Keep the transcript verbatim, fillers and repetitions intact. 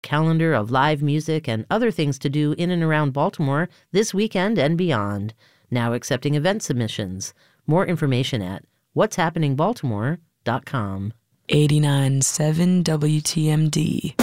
calendar of live music and other things to do in and around Baltimore this weekend and beyond. Now accepting event submissions. More information at what's happening baltimore dot com. eighty-nine point seven W T M D.